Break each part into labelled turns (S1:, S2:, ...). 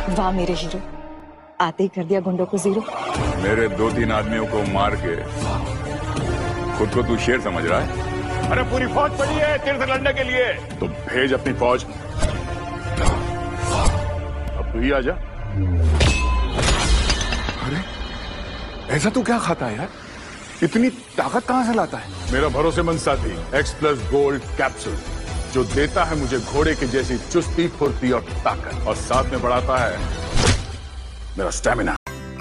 S1: वाह मेरे हीरो, आते ही कर दिया गुंडों को जीरो।
S2: मेरे 2-3 आदमियों को मार के खुद को तू शेर समझ रहा है? अरे पूरी फौज पड़ी है तेरे से लड़ने के लिए, तो भेज अपनी फौज। अब तू ही आ जा। अरे ऐसा तू क्या खाता है यार? इतनी ताकत कहां से लाता है? मेरा भरोसेमंद साथी X+ गोल्ड कैप्सूल, जो देता है मुझे घोड़े की जैसी चुस्ती, फुर्ती और ताकत, और साथ में बढ़ाता है मेरा स्टैमिना।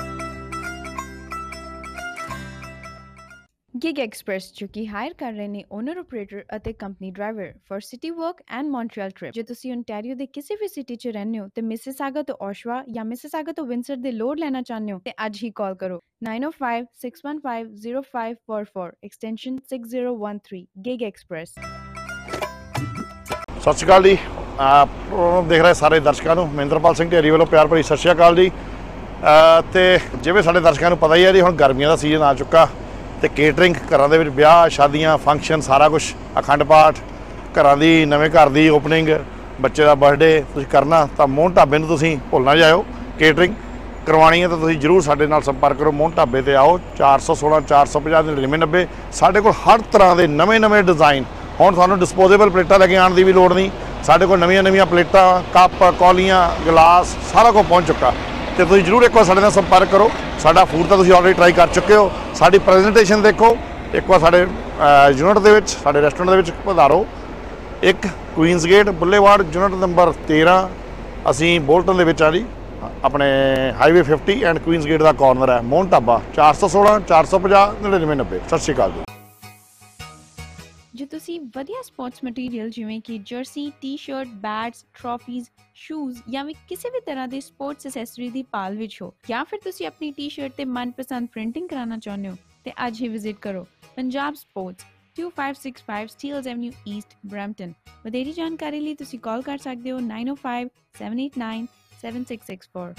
S3: गिग एक्सप्रेस जो कि ਹਾਇਰ ਕਰ ਰਹੇ ਨੇ ਓਨਰ ਆਪਰੇਟਰ ਅਤੇ company driver for city work and Montreal trip. ਜੇ ਤੁਸੀਂ ਓਨਟਾਰੀਓ ਦੇ ਕਿਸੇ ਵੀ ਸਿਟੀ 'ਚ ਰਹਿੰਦੇ ਹੋ ਤੇ ਮਿਸਿਸਾਗਾ ਤੋਂ ਓਸ਼ਵਾ ਜਾਂ ਮਿਸਿਸਾਗਾ ਤੋਂ ਵਿੰਸਰ ਦੇ ਲੋਡ ਲੈਣਾ ਚਾਹੁੰਦੇ ਹੋ ਤੇ ਅੱਜ ਹੀ ਕਾਲ ਕਰੋ 9056150544 ਐਕਸਟੈਂਸ਼ਨ 6013 गिग एक्सप्रेस।
S4: ਸਤਿ ਸ਼੍ਰੀ ਅਕਾਲ ਜੀ। ਪ੍ਰੋਗਰਾਮ ਦੇਖ ਰਹੇ ਸਾਰੇ ਦਰਸ਼ਕਾਂ ਨੂੰ ਮਹਿੰਦਰਪਾਲ ਸਿੰਘ ਢੇਰੀ ਵੱਲੋਂ ਪਿਆਰ ਭਰੀ ਸਤਿ ਸ਼੍ਰੀ ਅਕਾਲ ਜੀ। ਤੇ ਜਿਵੇਂ ਸਾਡੇ ਦਰਸ਼ਕਾਂ ਨੂੰ ਪਤਾ ਹੀ ਹੈ ਜੀ, ਹੁਣ ਗਰਮੀਆਂ ਦਾ ਸੀਜ਼ਨ ਆ ਚੁੱਕਾ ਤੇ ਕੇਟਰਿੰਗ ਘਰਾਂ ਦੇ ਵਿੱਚ ਵਿਆਹ ਸ਼ਾਦੀਆਂ ਫੰਕਸ਼ਨ ਸਾਰਾ ਕੁਝ, ਅਖੰਡ ਪਾਠ, ਘਰਾਂ ਦੀ ਨਵੇਂ ਘਰ ਦੀ ਓਪਨਿੰਗ, ਬੱਚੇ ਦਾ ਬਰਥਡੇ ਤੁਸੀਂ ਕਰਨਾ ਤਾਂ ਮੋਹਨ ਢਾਬੇ ਨੂੰ ਤੁਸੀਂ ਭੁੱਲ ਨਾ ਜਾਇਓ। ਕੇਟਰਿੰਗ ਕਰਵਾਉਣੀ ਹੈ ਤਾਂ ਤੁਸੀਂ ਜ਼ਰੂਰ ਸਾਡੇ ਨਾਲ ਸੰਪਰਕ ਕਰੋ। ਮੋਹਨ ਢਾਬੇ ਤੇ ਆਓ 416 450 9990। ਸਾਡੇ ਕੋਲ ਹਰ ਤਰ੍ਹਾਂ ਦੇ ਨਵੇਂ ਡਿਜ਼ਾਈਨ। ਹੁਣ ਤੁਹਾਨੂੰ ਡਿਸਪੋਜ਼ੇਬਲ ਪਲੇਟਾਂ ਲੈ ਕੇ ਆਉਣ ਦੀ ਵੀ ਲੋੜ ਨਹੀਂ। ਸਾਡੇ ਕੋਲ ਨਵੀਆਂ ਪਲੇਟਾਂ, ਕੱਪ, ਕੌਲੀਆਂ, ਗਲਾਸ ਸਾਰਾ ਕੁਝ ਪਹੁੰਚ ਚੁੱਕਾ ਤੇ ਤੁਸੀਂ ਜ਼ਰੂਰ ਇੱਕ ਵਾਰ ਸਾਡੇ ਨਾਲ ਸੰਪਰਕ ਕਰੋ। ਸਾਡਾ ਫੂਡ ਤਾਂ ਤੁਸੀਂ ਆਲਰੇਡੀ ਟਰਾਈ ਕਰ ਚੁੱਕੇ ਹੋ। ਸਾਡੀ ਪ੍ਰੈਜੈਂਟੇਸ਼ਨ ਦੇਖੋ ਇੱਕ ਵਾਰ ਸਾਡੇ ਯੂਨਿਟ ਦੇ ਵਿੱਚ, ਸਾਡੇ ਰੈਸਟੋਰੈਂਟ ਦੇ ਵਿੱਚ ਪਧਾਰੋ। ਇੱਕ ਕੁਈਨਸ ਗੇਟ ਬੁੱਲੇਵਾਰਡ ਯੂਨਿਟ ਨੰਬਰ 13, ਅਸੀਂ ਬੋਲਟਨ ਦੇ ਵਿੱਚ ਆ ਜੀ, ਆਪਣੇ highway 50 and Queen's gate the corner ਹੈ। ਮੋਹਨ ਢਾਬਾ 416 450 9990। ਸਤਿ ਸ਼੍ਰੀ ਅਕਾਲ ਜੀ।
S3: ਜੇ ਤੁਸੀਂ ਵਧੀਆ ਸਪੋਰਟਸ ਮਟੀਰੀਅਲ ਜਿਵੇਂ ਕਿ ਜਰਸੀ, ਟੀ-ਸ਼ਰਟ, ਬੈਟਸ, ਟਰੋਫੀਜ਼, ਸ਼ੂਜ਼ ਜਾਂ ਵੀ ਕਿਸੇ ਵੀ ਤਰ੍ਹਾਂ ਦੇ ਸਪੋਰਟਸ ਐਸੈਸਰੀ ਦੀ ਭਾਲ ਵਿੱਚ ਹੋ, ਜਾਂ ਫਿਰ ਤੁਸੀਂ ਆਪਣੀ ਟੀ-ਸ਼ਰਟ ਤੇ ਮਨਪਸੰਦ ਪ੍ਰਿੰਟਿੰਗ ਕਰਾਉਣਾ ਚਾਹੁੰਦੇ ਹੋ ਤੇ ਅੱਜ ਹੀ ਵਿਜ਼ਿਟ ਕਰੋ Punjab sports 2565 ਸਟੀਲਜ਼ avenue East, Brampton. ਵਧੇਰੀ ਜਾਣਕਾਰੀ ਲਈ ਤੁਸੀਂ ਕਾਲ ਕਰ ਸਕਦੇ ਹੋ 905 789 7664।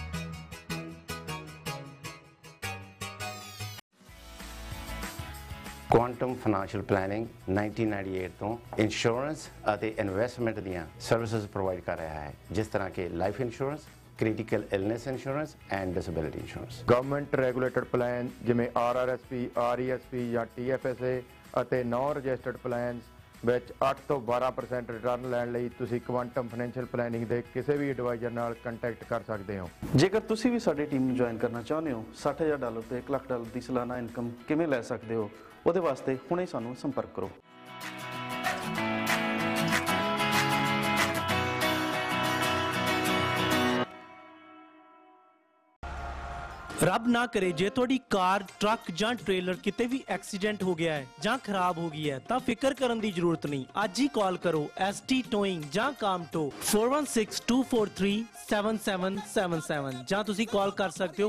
S5: ਕੁਆਂਟਮ ਫਾਈਨੈਂਸ਼ੀਅਲ ਪਲੈਨਿੰਗ 1998 ਤੋਂ ਇੰਸ਼ੋਰੈਂਸ ਅਤੇ ਇਨਵੈਸਟਮੈਂਟ ਦੀਆਂ ਸਰਵਿਸਿਜ਼ ਪ੍ਰੋਵਾਈਡ ਕਰ ਰਿਹਾ ਹੈ, ਜਿਸ ਤਰ੍ਹਾਂ ਕਿ life insurance, critical illness insurance and disability insurance.
S6: Government regulated plan ਜਿਵੇਂ RRSP, RESP ਜਾਂ TFSA ਅਤੇ ਨੌਨ ਰਜਿਸਟਰਡ ਪਲਾਨਸ ਵਿੱਚ 8 ਤੋਂ 12% ਰਿਟਰਨ ਲੈਣ ਲਈ ਤੁਸੀਂ ਕੁਆਂਟਮ ਫਾਈਨੈਂਸ਼ੀਅਲ ਪਲੈਨਿੰਗ ਦੇ ਕਿਸੇ ਵੀ ਐਡਵਾਈਜ਼ਰ ਨਾਲ ਕੰਟੈਕਟ ਕਰ ਸਕਦੇ ਹੋ।
S7: ਜੇਕਰ ਤੁਸੀਂ ਵੀ ਸਾਡੀ ਟੀਮ ਨੂੰ ਜੁਆਇਨ ਕਰਨਾ ਚਾਹੁੰਦੇ ਹੋ, $60,000 ਤੇ $1 ਲੱਖ ਦੀ ਸਾਲਾਨਾ ਇਨਕਮ ਕਿਵੇਂ ਲੈ ਸਕਦੇ ਹੋ, ਉਹਦੇ ਵਾਸਤੇ ਹੁਣੇ ਸਾਨੂੰ ਸੰਪਰਕ ਕਰੋ।
S8: ਰੱਬ ਨਾ ਕਰੇ ਜੇ ਤੁਹਾਡੀ ਕਾਰ, ਟਰੱਕ ਜਾਂ ਟ੍ਰੇਲਰ ਕਿਤੇ ਵੀ ਐਕਸੀਡੈਂਟ ਹੋ ਗਿਆ ਹੈ ਜਾਂ ਖਰਾਬ ਹੋ ਗਈ ਹੈ ਤਾਂ ਫਿਕਰ ਕਰਨ ਦੀ ਜ਼ਰੂਰਤ ਨਹੀਂ। ਅੱਜ ਹੀ ਕਾਲ ਕਰੋ ST ਟੋਇੰਗ ਜਾਂ ਕਾਮਟੋ 4162437777 ਜਾਂ ਤੁਸੀਂ ਕਾਲ ਕਰ ਸਕਦੇ ਹੋ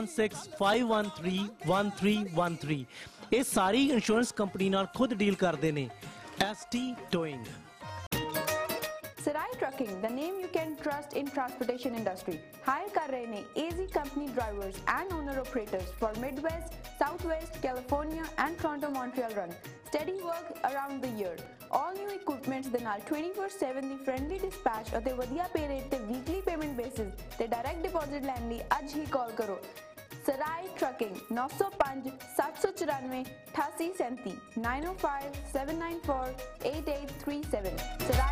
S8: 4165131313। ਇਹ ਸਾਰੀ ਇੰਸ਼ੋਰੈਂਸ ਕੰਪਨੀ ਨਾਲ ਖੁਦ ਡੀਲ ਕਰਦੇ ਨੇ। ST towing.
S3: Sarai Trucking, the name you can trust in transportation industry. Hire kar rahe ne AZ company drivers and owner operators for Midwest, Southwest, California and Toronto Montreal run. Steady work around the year. All new equipments ਦੇ ਨਾਲ 24/7 ਦੀ friendly dispatch ਅਤੇ ਵਧੀਆ pay rate ਤੇ weekly payment basis ਤੇ direct deposit ਲੈਣ ਲਈ ਅੱਜ ਹੀ ਕਾਲ ਕਰੋ। Sarai Trucking 905 794 8837 905 794 8837।